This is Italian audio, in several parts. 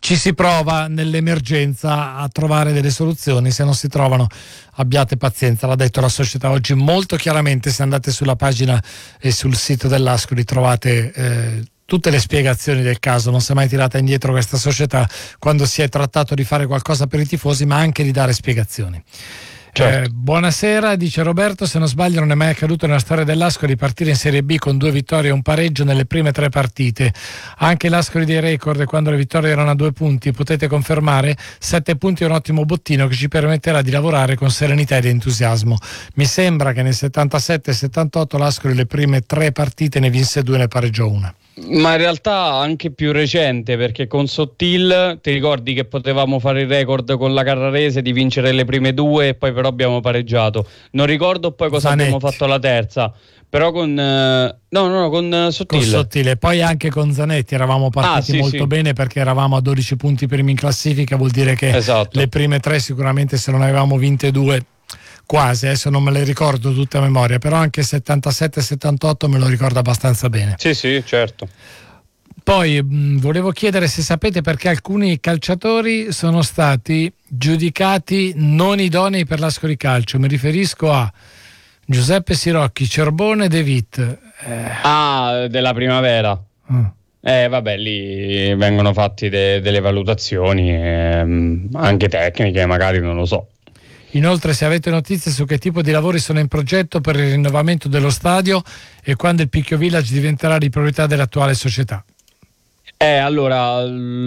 ci si prova nell'emergenza a trovare delle soluzioni, se non si trovano abbiate pazienza, l'ha detto la società oggi molto chiaramente. Se andate sulla pagina e sul sito dell'Ascoli trovate tutte le spiegazioni del caso. Non si è mai tirata indietro questa società quando si è trattato di fare qualcosa per i tifosi, ma anche di dare spiegazioni. Certo. Buonasera, dice Roberto, se non sbaglio non è mai accaduto nella storia dell'Ascoli partire in Serie B con 2 vittorie e un pareggio nelle prime 3 partite. Anche l'Ascoli dei record, quando le vittorie erano a 2 punti, potete confermare? 7 punti è un ottimo bottino che ci permetterà di lavorare con serenità ed entusiasmo. Mi sembra che nel 77-78 l'Ascoli le prime 3 partite ne vinse 2 e ne pareggiò 1. Ma in realtà anche più recente, perché con Sottil ti ricordi che potevamo fare il record con la Carrarese di vincere le prime 2 e poi però abbiamo pareggiato. Non ricordo poi cosa Zanetti. abbiamo fatto la terza, però con con Sottil. Con Sottile, poi anche con Zanetti eravamo partiti molto bene, perché eravamo a 12 punti primi in classifica, vuol dire che le prime 3 sicuramente, se non avevamo vinte 2 quasi, adesso non me le ricordo tutte a memoria, però anche 77-78 me lo ricordo abbastanza bene. Sì, certo. Poi volevo chiedere se sapete perché alcuni calciatori sono stati giudicati non idonei per l'Ascoli Calcio. Mi riferisco a Giuseppe Sirocchi, Cerbone e De Witt. Della primavera. Vabbè, lì vengono fatti delle valutazioni anche tecniche, magari, non lo so. Inoltre, se avete notizie su che tipo di lavori sono in progetto per il rinnovamento dello stadio e quando il Picchio Village diventerà di proprietà dell'attuale società. Allora,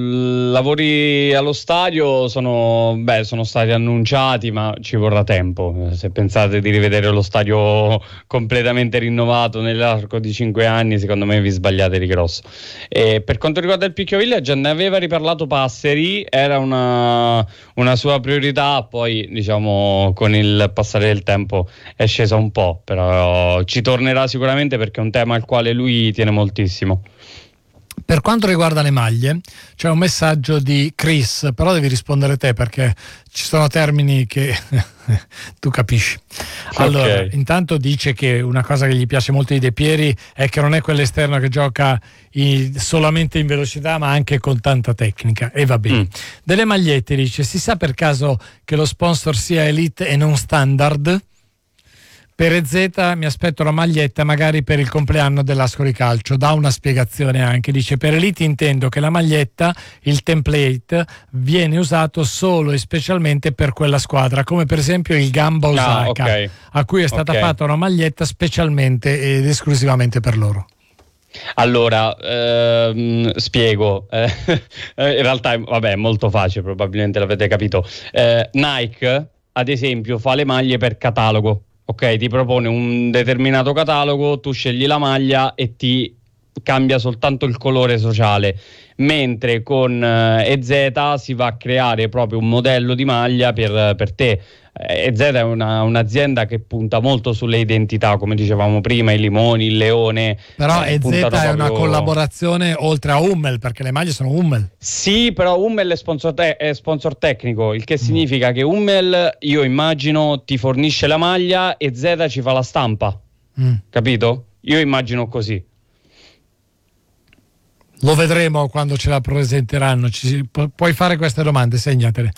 lavori allo stadio sono stati annunciati, ma ci vorrà tempo. Se pensate di rivedere lo stadio completamente rinnovato nell'arco di 5 anni, secondo me vi sbagliate di grosso. Per quanto riguarda il Picchio Village, ne aveva riparlato Passeri, era una sua priorità, poi diciamo con il passare del tempo è scesa un po', però ci tornerà sicuramente perché è un tema al quale lui tiene moltissimo. Per quanto riguarda le maglie, c'è un messaggio di Chris, però devi rispondere te perché ci sono termini che tu capisci. Allora, intanto dice che una cosa che gli piace molto di De Pieri è che non è quell'esterno che gioca solamente in velocità, ma anche con tanta tecnica, e va bene. Delle magliette, dice, si sa per caso che lo sponsor sia Elite e non Standard? Per EZ mi aspetto la maglietta magari per il compleanno dell'Ascoli Calcio. Dà una spiegazione anche, dice: per Elite intendo che la maglietta, il template, viene usato solo e specialmente per quella squadra, come per esempio il Gamba Osaka, a cui è stata fatta una maglietta specialmente ed esclusivamente per loro. Allora, spiego. In realtà è molto facile, probabilmente l'avete capito. Nike, ad esempio, fa le maglie per catalogo. Ok, ti propone un determinato catalogo, tu scegli la maglia e ti cambia soltanto il colore sociale, mentre con EZ si va a creare proprio un modello di maglia per te. EZ è un'azienda che punta molto sulle identità, come dicevamo prima, i limoni, il leone. Però EZ è una collaborazione oltre a Hummel, perché le maglie sono Hummel. Sì, però Hummel è sponsor tecnico, il che significa che Hummel, io immagino, ti fornisce la maglia e EZ ci fa la stampa. Capito? Io immagino così. Lo vedremo quando ce la presenteranno. Puoi fare queste domande, segnatele.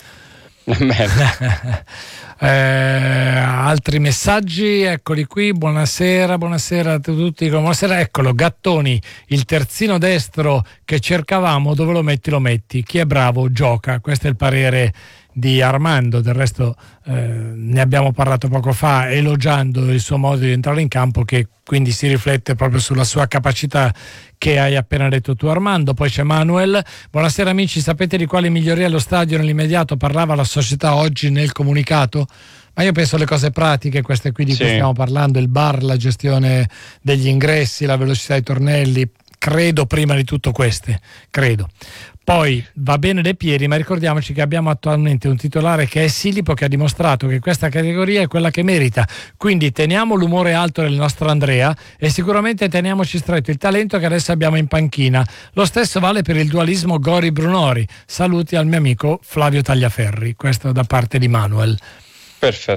Altri messaggi, eccoli qui. Buonasera a tutti. Buonasera, eccolo, Gattoni, il terzino destro che cercavamo, dove lo metti? Chi è bravo gioca. Questo è il parere di Armando. Del resto ne abbiamo parlato poco fa, elogiando il suo modo di entrare in campo, che quindi si riflette proprio sulla sua capacità che hai appena detto tu, Armando. Poi c'è Manuel: buonasera amici, sapete di quali migliorie allo stadio nell'immediato parlava la società oggi nel comunicato? Ma io penso alle cose pratiche, queste qui di cui stiamo parlando, il bar, la gestione degli ingressi, la velocità dei tornelli, credo prima di tutto queste, credo. Poi va bene De Pieri, ma ricordiamoci che abbiamo attualmente un titolare che è Silipo, che ha dimostrato che questa categoria è quella che merita. Quindi teniamo l'umore alto del nostro Andrea e sicuramente teniamoci stretto il talento che adesso abbiamo in panchina. Lo stesso vale per il dualismo Gori-Brunori. Saluti al mio amico Flavio Tagliaferri. Questo da parte di Manuel.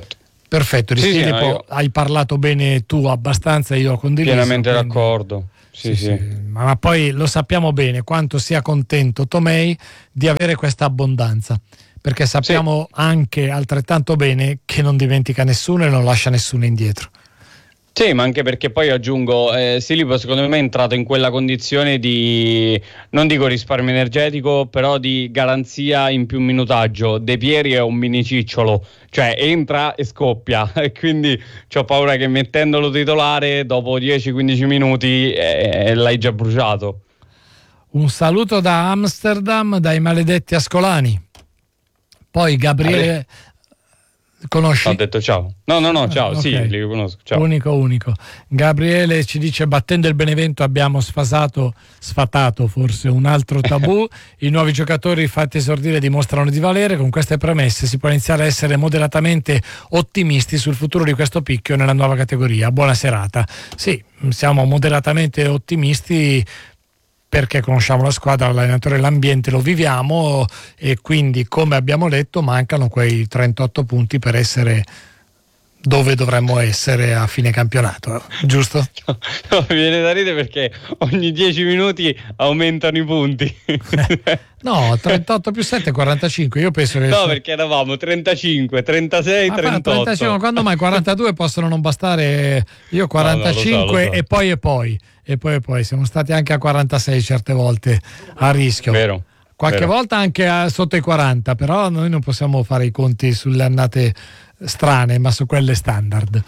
Perfetto, di Silipo hai parlato bene tu abbastanza, io condivido. Pienamente d'accordo. Sì. Ma poi lo sappiamo bene quanto sia contento Tomei di avere questa abbondanza, perché sappiamo anche altrettanto bene che non dimentica nessuno e non lascia nessuno indietro. Sì, ma anche perché poi aggiungo, Silipo secondo me è entrato in quella condizione di, non dico risparmio energetico, però di garanzia in più minutaggio. De Pieri è un mini cicciolo, cioè entra e scoppia, e quindi ho paura che mettendolo titolare dopo 10-15 minuti l'hai già bruciato. Un saluto da Amsterdam, dai maledetti ascolani. Poi Gabriele... Conosci? Ho detto ciao. No, ciao, okay. Sì, li conosco. Ciao. Unico. Gabriele ci dice: battendo il Benevento abbiamo sfatato forse un altro tabù. I nuovi giocatori fatti esordire dimostrano di valere. Con queste premesse si può iniziare a essere moderatamente ottimisti sul futuro di questo picchio nella nuova categoria. Buona serata. Sì, siamo moderatamente ottimisti perché conosciamo la squadra, l'allenatore, l'ambiente, lo viviamo, e quindi, come abbiamo detto, mancano quei 38 punti per essere dove dovremmo essere a fine campionato, giusto? No, mi viene da ridere perché ogni 10 minuti aumentano i punti. No, 38 più 7 è 45. Io penso che... No, perché eravamo 35, 36, 38. 35, quando mai 42 possono non bastare? Io 45 lo so. E poi siamo stati anche a 46 certe volte a rischio. Vero. Qualche volta anche sotto i 40, però noi non possiamo fare i conti sulle annate strane, ma su quelle standard.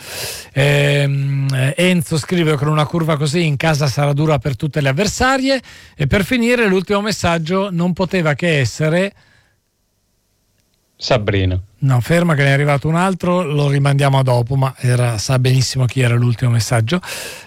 Enzo scrive: con una curva così in casa sarà dura per tutte le avversarie. E per finire l'ultimo messaggio non poteva che essere Sabrina. No, ferma che ne è arrivato un altro, lo rimandiamo a dopo, ma sa benissimo chi era l'ultimo messaggio.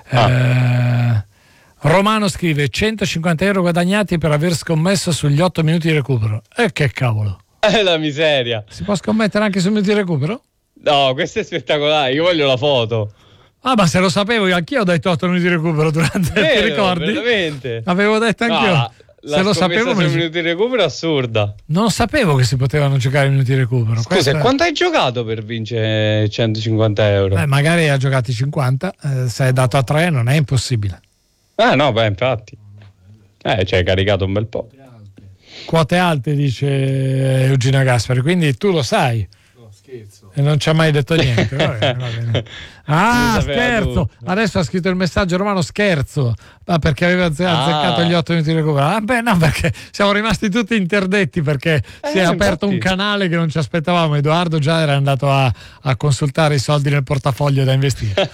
Romano scrive: 150 euro guadagnati per aver scommesso sugli 8 minuti di recupero. E che cavolo, È la miseria. si può scommettere anche sui minuti di recupero? No, questo è spettacolare, io voglio la foto. Ah, ma se lo sapevo, anch'io ho detto 8 minuti di recupero durante, ti ricordi? Veramente? Avevo detto anch'io. No, se lo sapevo, sui minuti di recupero è assurda. Non sapevo che si potevano giocare i minuti di recupero. Scusa, quanto hai giocato per vincere 150 euro? Magari ha giocati 50, se è dato a 3 non è impossibile. No, beh, infatti. Ci hai caricato un bel po'. Quote alte, dice Eugenio Gaspari, quindi tu lo sai. No, scherzo. E non ci ha mai detto niente. Va bene. Ah, scherzo. Adesso ha scritto il messaggio Romano: scherzo. Ma perché aveva azzeccato gli 8 minuti di recupero? No, perché siamo rimasti tutti interdetti, perché si è aperto un canale che non ci aspettavamo. Edoardo già era andato a consultare i soldi nel portafoglio da investire.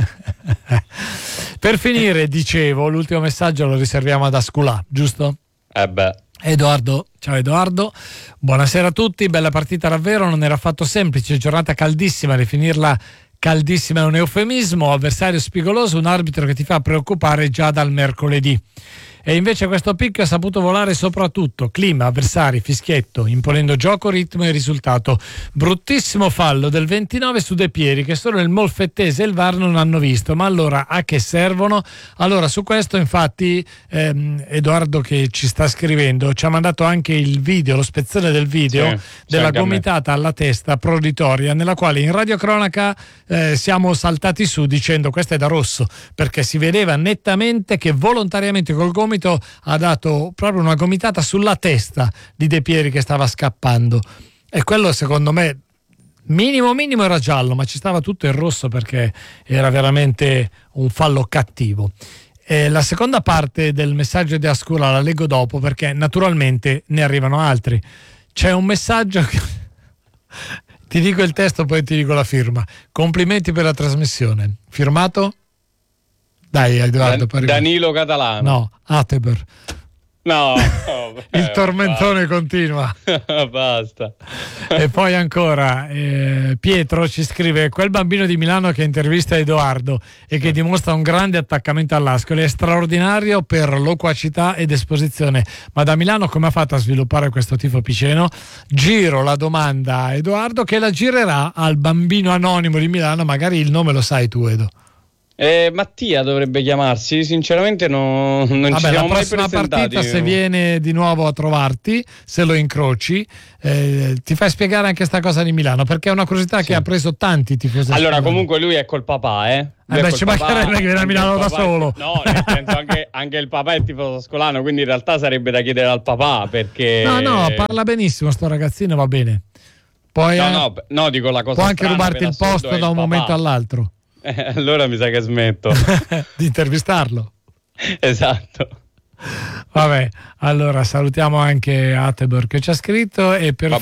Per finire, dicevo, l'ultimo messaggio lo riserviamo ad Asculà, giusto? Edoardo, ciao Edoardo, buonasera a tutti, bella partita davvero, non era affatto semplice, giornata caldissima, definirla caldissima è un eufemismo, avversario spigoloso, un arbitro che ti fa preoccupare già dal mercoledì. E invece questo picco ha saputo volare soprattutto, clima, avversari, fischietto, imponendo gioco, ritmo e risultato. Bruttissimo fallo del 29 su De Pieri, che solo il Molfettese e il VAR non hanno visto. Ma allora a che servono? Allora su questo infatti Edoardo, che ci sta scrivendo, ci ha mandato anche il video, lo spezzone del video della gomitata alla testa proditoria, nella quale in radiocronaca siamo saltati su dicendo questo è da rosso, perché si vedeva nettamente che volontariamente col gomito ha dato proprio una gomitata sulla testa di De Pieri che stava scappando, e quello secondo me minimo era giallo, ma ci stava tutto il rosso perché era veramente un fallo cattivo. La seconda parte del messaggio di Ascula la leggo dopo, perché naturalmente ne arrivano altri. C'è un messaggio che... ti dico il testo, poi ti dico la firma. Complimenti per la trasmissione. Firmato? Dai Edoardo, Danilo Catalano. No, Ateber. No, il tormentone continua. Basta. E poi ancora Pietro ci scrive: quel bambino di Milano che intervista Edoardo e che dimostra un grande attaccamento all'Ascoli è straordinario per loquacità ed esposizione, ma da Milano come ha fatto a sviluppare questo tifo piceno? Giro la domanda a Edoardo, che la girerà al bambino anonimo di Milano, magari il nome lo sai tu, Edo. Mattia dovrebbe chiamarsi, sinceramente non ci siamo mai presentati. La prossima partita, se viene di nuovo a trovarti, se lo incroci, ti fai spiegare anche sta cosa di Milano, perché è una curiosità che ha preso tanti tifosi. Allora, comunque lui è col papà, ci mancherebbe che viene a Milano da solo. No, nel senso anche il papà è tifoso ascolano, quindi in realtà sarebbe da chiedere al papà, perché... No, parla benissimo sto ragazzino, va bene. Poi no, dico la cosa. Può anche rubarti il posto da un momento all'altro. Allora mi sa che smetto di intervistarlo. Esatto. Vabbè, allora salutiamo anche Atebor che ci ha scritto, e per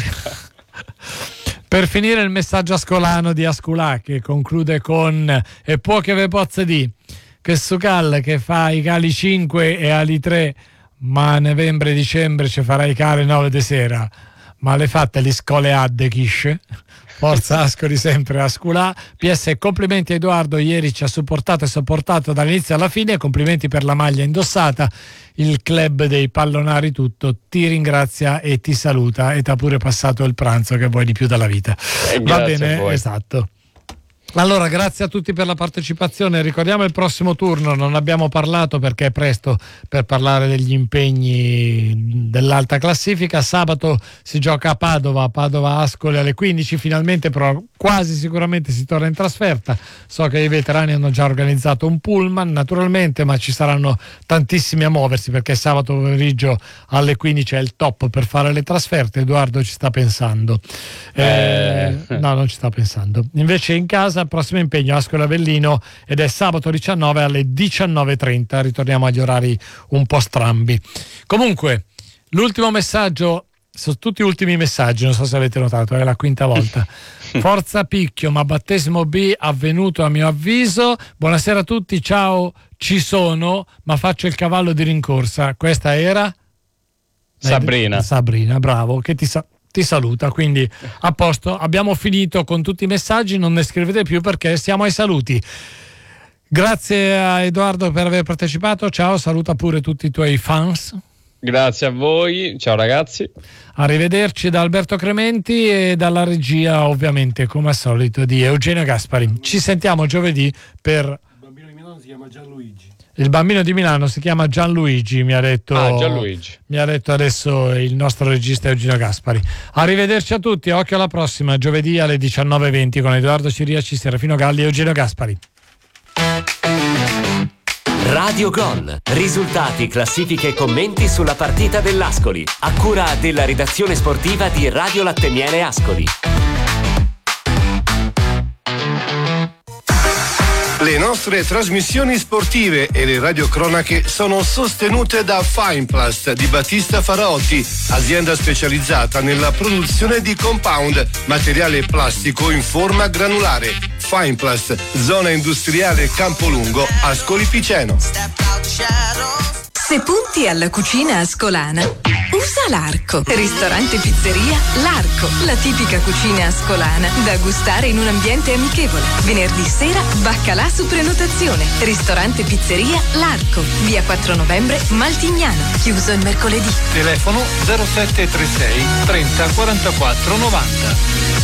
finire il messaggio ascolano di Asculà, che conclude con: e può che ve pozze di che su cal che fa i cali 5 e ali 3, ma novembre e dicembre ci farà i cali 9 di sera, ma le fatte le scole adde chisce. Forza Ascoli sempre, Asculà. PS, complimenti a Edoardo, ieri ci ha supportato e sopportato dall'inizio alla fine, complimenti per la maglia indossata, il club dei pallonari tutto ti ringrazia e ti saluta, e ti ha pure passato il pranzo che vuoi di più dalla vita. Va bene, esatto. Allora, grazie a tutti per la partecipazione. Ricordiamo il prossimo turno, non abbiamo parlato perché è presto per parlare degli impegni dell'alta classifica. Sabato si gioca a Padova Ascoli alle 15, finalmente, però quasi sicuramente si torna in trasferta. So che i veterani hanno già organizzato un pullman naturalmente, ma ci saranno tantissimi a muoversi, perché sabato pomeriggio alle 15 è il top per fare le trasferte. Edoardo ci sta pensando. No, non ci sta pensando. Invece in casa il prossimo impegno Ascoli Avellino, ed è sabato 19 alle 19:30. Ritorniamo agli orari un po' strambi. Comunque, l'ultimo messaggio, sono tutti ultimi messaggi, non so se avete notato, è la quinta volta. Forza Picchio, ma battesimo B avvenuto a mio avviso. Buonasera a tutti, ciao, ci sono, ma faccio il cavallo di rincorsa. Questa era Sabrina, bravo, che ti saluta, quindi a posto, abbiamo finito con tutti i messaggi, non ne scrivete più perché siamo ai saluti. Grazie a Edoardo per aver partecipato, ciao, saluta pure tutti i tuoi fans. Grazie a voi, ciao ragazzi. Arrivederci da Alberto Crementi e dalla regia, ovviamente come al solito, di Eugenio Gaspari. Ci sentiamo giovedì per... Il bambino di Milano si chiama Gianluigi. Il bambino di Milano si chiama Gianluigi, mi ha detto adesso il nostro regista Eugenio Gaspari. Arrivederci a tutti, occhio alla prossima, giovedì alle 19:20 con Edoardo Ciriaci, Serafino Galli e Eugenio Gaspari. Radio Gol, risultati, classifiche e commenti sulla partita dell'Ascoli, a cura della redazione sportiva di Radio Latte Miele Ascoli. Le nostre trasmissioni sportive e le radiocronache sono sostenute da Fineplast di Battista Faraotti, azienda specializzata nella produzione di compound, materiale plastico in forma granulare. Fineplast, zona industriale Campolungo, Ascoli Piceno. Se punti alla cucina ascolana, usa l'Arco. Ristorante Pizzeria L'Arco, la tipica cucina ascolana da gustare in un ambiente amichevole. Venerdì sera, baccalà su prenotazione. Ristorante Pizzeria L'Arco, via 4 novembre, Maltignano. Chiuso il mercoledì. Telefono 0736 30 44 90.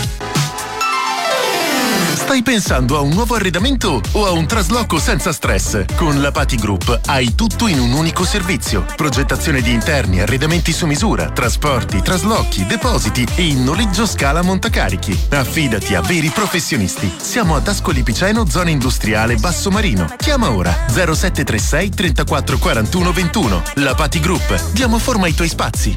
Stai pensando a un nuovo arredamento o a un trasloco senza stress? Con la Pati Group hai tutto in un unico servizio. Progettazione di interni, arredamenti su misura, trasporti, traslochi, depositi e in noleggio scala montacarichi. Affidati a veri professionisti. Siamo ad Ascoli Piceno, zona industriale Basso Marino. Chiama ora 0736 34 41 21. La Pati Group. Diamo forma ai tuoi spazi.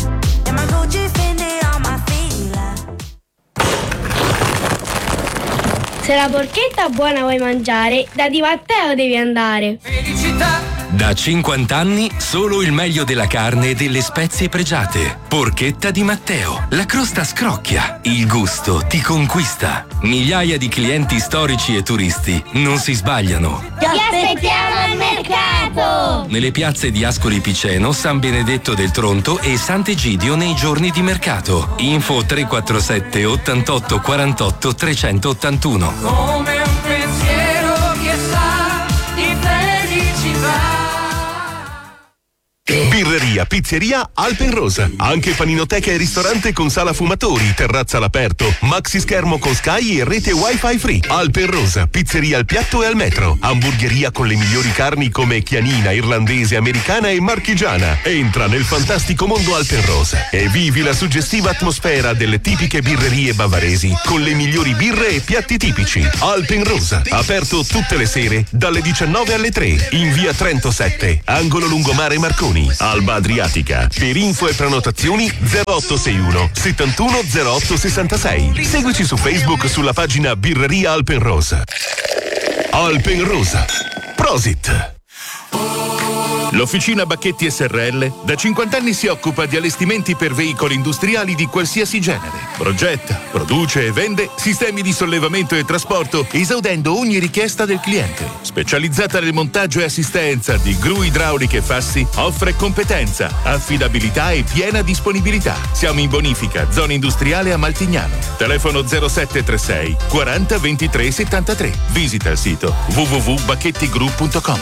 Se la porchetta buona vuoi mangiare, da Di Matteo devi andare. Felicità! Da 50 anni solo il meglio della carne e delle spezie pregiate. Porchetta Di Matteo. La crosta scrocchia, il gusto ti conquista. Migliaia di clienti storici e turisti non si sbagliano. Ti aspettiamo al mercato! Nelle piazze di Ascoli Piceno, San Benedetto del Tronto e Sant'Egidio nei giorni di mercato. Info 347 88 48 381. Come un pensiero che sa di felicità. Birreria birreria, pizzeria Alpenrosa. Anche paninoteca e ristorante con sala fumatori, terrazza all'aperto, maxi schermo con Sky e rete wifi free. Alpenrosa, pizzeria al piatto e al metro. Hamburgeria con le migliori carni come chianina, irlandese, americana e marchigiana. Entra nel fantastico mondo Alpenrosa e vivi la suggestiva atmosfera delle tipiche birrerie bavaresi con le migliori birre e piatti tipici. Alpenrosa, aperto tutte le sere dalle 19 alle 3 in via Trento 7, angolo Lungomare Marconi, Alba Adriatica. Per info e prenotazioni 0861 71 08 66. Seguici su Facebook sulla pagina Birreria Alpenrosa. Alpenrosa. Prosit. L'Officina Bacchetti SRL da 50 anni si occupa di allestimenti per veicoli industriali di qualsiasi genere. Progetta, produce e vende sistemi di sollevamento e trasporto esaudendo ogni richiesta del cliente. Specializzata nel montaggio e assistenza di gru idrauliche e fassi, offre competenza, affidabilità e piena disponibilità. Siamo in bonifica, zona industriale a Maltignano. Telefono 0736 40 23 73. Visita il sito www.bacchettigroup.com.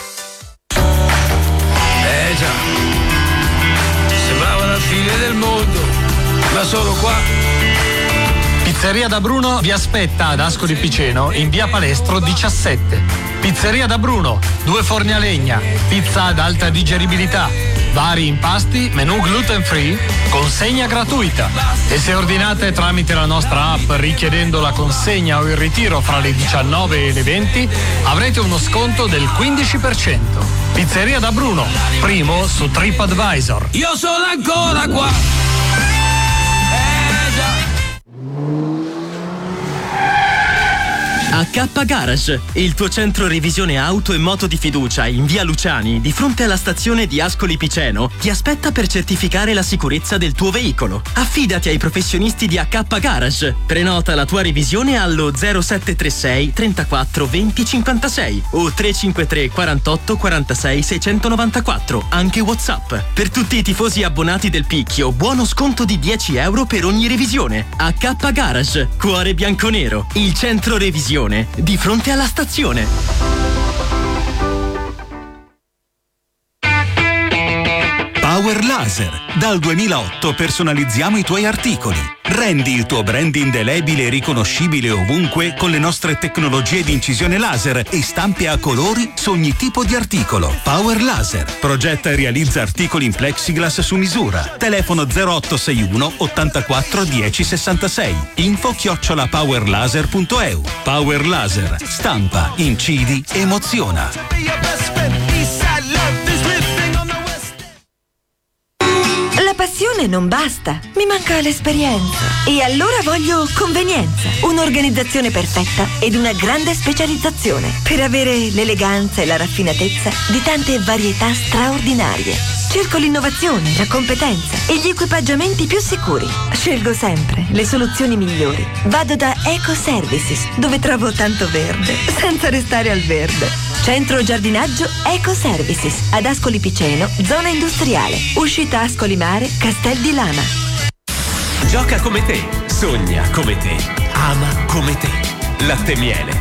Già, sembrava la fine del mondo, ma sono qua. Pizzeria da Bruno vi aspetta ad Ascoli Piceno in via Palestro 17. Pizzeria da Bruno, 2 forni a legna, pizza ad alta digeribilità, vari impasti, menù gluten free, consegna gratuita. E se ordinate tramite la nostra app richiedendo la consegna o il ritiro fra le 19 e le 20, avrete uno sconto del 15%. Pizzeria da Bruno, primo su TripAdvisor. Io sono ancora qua. AK Garage, il tuo centro revisione auto e moto di fiducia in via Luciani, di fronte alla stazione di Ascoli Piceno, ti aspetta per certificare la sicurezza del tuo veicolo. Affidati ai professionisti di AK Garage. Prenota la tua revisione allo 0736 34 20 56 o 353 48 46 694, anche WhatsApp. Per tutti i tifosi abbonati del Picchio, buono sconto di 10 euro per ogni revisione. AK Garage, cuore bianconero, il centro revisione di fronte alla stazione. Power Laser. Dal 2008 personalizziamo i tuoi articoli. Rendi il tuo brand indelebile e riconoscibile ovunque con le nostre tecnologie di incisione laser e stampe a colori su ogni tipo di articolo. Power Laser. Progetta e realizza articoli in plexiglass su misura. Telefono 0861 84 10 66. info@powerlaser.eu. Power Laser. Stampa, incidi, emoziona. La passione non basta, mi manca l'esperienza. E allora voglio convenienza, un'organizzazione perfetta ed una grande specializzazione per avere l'eleganza e la raffinatezza di tante varietà straordinarie. Cerco l'innovazione, la competenza e gli equipaggiamenti più sicuri. Scelgo sempre le soluzioni migliori. Vado da Eco Services, dove trovo tanto verde, senza restare al verde. Centro giardinaggio Eco Services, ad Ascoli Piceno, zona industriale. Uscita Ascoli Mare, Castel di Lama. Gioca come te, sogna come te, ama come te. Latte Miele,